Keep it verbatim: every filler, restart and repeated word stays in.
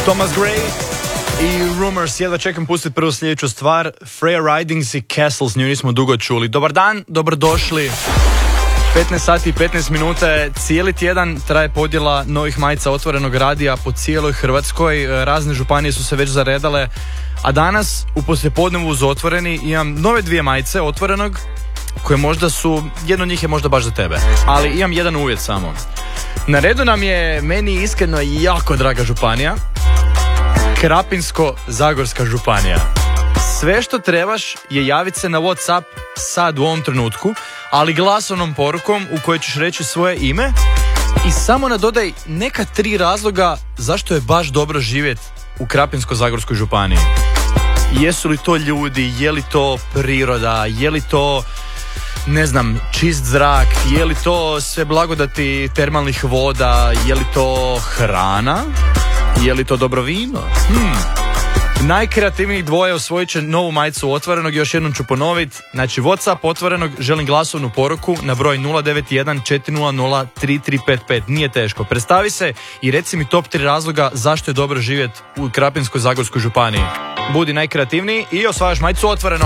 Thomas Gray i Rumors. Jedva čekam pustiti prvu sljedeću stvar. Freya Ridings i Castles, nju nismo dugo čuli. Dobar dan, dobrodošli. petnaest sati i petnaest minuta je, cijeli tjedan traje podjela novih majica Otvorenog radija po cijeloj Hrvatskoj. Razne županije su se već zaredale, a danas u poslijepodnevu uz Otvoreni imam nove dvije majice Otvorenog, koje možda su, jedno od njih je možda baš za tebe, ali imam jedan uvjet samo. Na redu nam je meni iskreno jako draga županija, Krapinsko-zagorska županija. Sve što trebaš je javiti se na WhatsApp sad u ovom trenutku, ali glasovnom porukom u kojoj ćeš reći svoje ime i samo nadodaj neka tri razloga zašto je baš dobro živjeti u Krapinsko-zagorskoj županiji. Jesu li to ljudi, je li to priroda, je li to, ne znam, čist zrak, je li to sve blagodati termalnih voda, je li to hrana, je li to dobro vino? Hmm. Najkreativnijih dvoje osvojit će novu majicu Otvorenog, još jednom ću ponoviti. Znači, WhatsApp Otvorenog, želim glasovnu poruku na broj nula devet jedan četiri nula nula tri tri pet pet. Nije teško. Predstavi se i reci mi top tri razloga zašto je dobro živjeti u Krapinsko-zagorskoj županiji. Budi najkreativniji i osvajaš majicu Otvorenog.